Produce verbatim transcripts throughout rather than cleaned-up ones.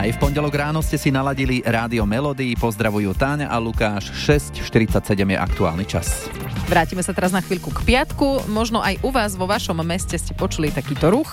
Aj v pondelok ráno ste si naladili Rádio Melody, pozdravujú Táňa a Lukáš, šesť štyridsaťsedem je aktuálny čas. Vrátime sa teraz na chvíľku k piatku, možno aj u vás vo vašom meste ste počuli takýto ruch.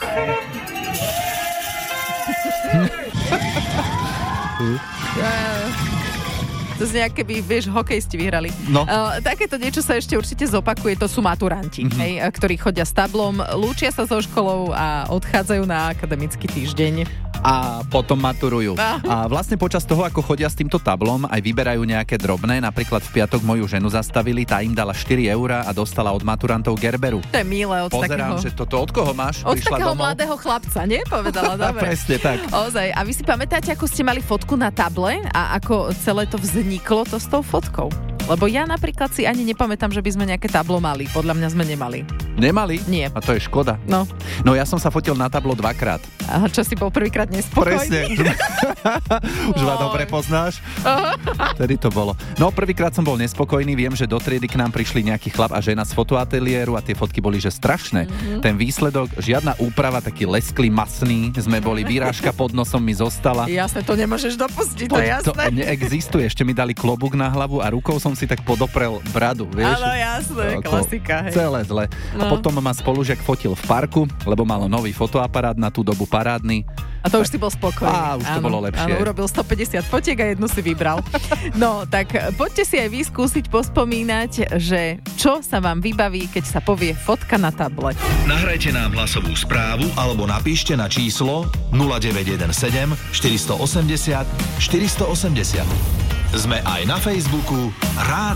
To z nejaké by, vieš, hokejisti vyhrali. No. Uh, takéto niečo sa ešte určite zopakuje, to sú maturanti, mm-hmm. hej, ktorí chodia s tablom, lúčia sa so školou a odchádzajú na akademický týždeň. A potom maturujú. Ah. A vlastne počas toho, ako chodia s týmto tablom, aj vyberajú nejaké drobné. Napríklad v piatok moju ženu zastavili, tá im dala štyri eurá a dostala od maturantov Gerberu. To je milé od Pozerám, takého... že toto od koho máš? Od Prišla takého domov? mladého chlapca, nie? Povedala, dobre. Presne tak. Ozaj. A vy si pamätáte, ako ste mali fotku na table a ako celé to vzniklo to s tou fotkou? Lebo ja napríklad si ani nepamätám, že by sme nejaké tablo mali. Podľa mňa sme nemali. Nemali? Nie. A to je škoda. No. No ja som sa fotil na tablo dvakrát. A čo si bol prvýkrát nespokojný? Presne. Už ma dobre poznáš? Vtedy to bolo. No prvýkrát som bol nespokojný, viem, že do triedy k nám prišli nejaký chlap a žena z fotoateliéru a tie fotky boli že strašné. Mm-hmm. Ten výsledok, žiadna úprava, taký lesklý, masný, sme boli, výrážka pod nosom mi zostala. Jasné, to nemôžeš dopustiť, to je jasné. To neexistuje, ešte mi dali klobúk na hlavu a rukou som si tak podoprel bradu, vieš? Áno, jasné, to, klasika. Hej. Celé zle. No. A potom ma spolužiak fotil v parku, lebo mal nový fotoaparát, na tú dobu parádny. A to tak, už si bol spokojný. Á, už to áno, bolo lepšie. Áno, urobil stopäťdesiat fotiek a jednu si vybral. No, tak poďte si aj vy skúsiť pospomínať, že čo sa vám vybaví, keď sa povie fotka na table. Nahrajte nám hlasovú správu alebo napíšte na číslo nula deväť jeden sedem štyri osem nula štyri osem nula. Sme aj na Facebooku Rádio